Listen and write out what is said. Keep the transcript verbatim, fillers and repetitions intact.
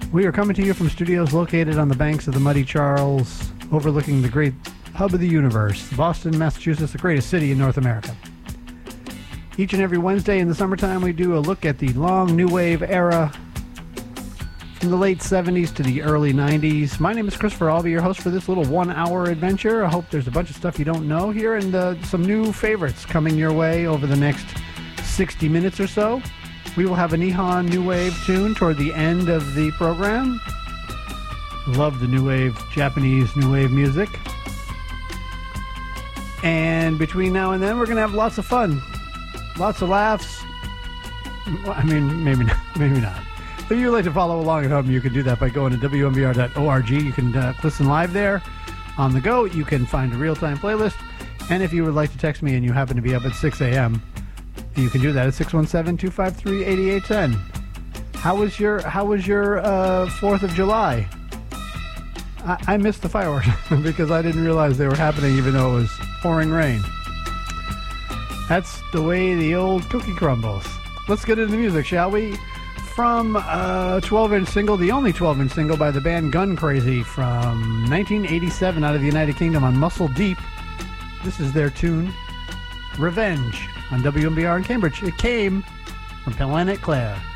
We are coming to you from studios located on the banks of the Muddy Charles, overlooking the great hub of the universe, Boston, Massachusetts, the greatest city in North America. Each and every Wednesday in the summertime, we do a look at the long new wave era from the late seventies to the early nineties. My name is Christopher. I'll be your host for this little one-hour adventure. I hope there's a bunch of stuff you don't know here and uh, some new favorites coming your way over the next sixty minutes or so. We will have a Nihon New Wave tune toward the end of the program. Love the New Wave, Japanese New Wave music. And between now and then, we're going to have lots of fun. Lots of laughs. I mean, maybe not. Maybe not. If you'd like to follow along at home, you can do that by going to W M B R dot org. You can uh, listen live there on the go. You can find a real-time playlist. And if you would like to text me and you happen to be up at six a.m., you can do that at six one seven, two five three, eight eight one zero. How was your How was your uh, fourth of July? I, I missed the fireworks because I didn't realize they were happening even though it was pouring rain. That's the way the old cookie crumbles. Let's get into the music, shall we? From a twelve-inch single, the only twelve-inch single by the band Gun Crazy from nineteen eighty-seven out of the United Kingdom on Muscle Deep. This is their tune, Revenge, on W M B R in Cambridge. It came from Planet Claire.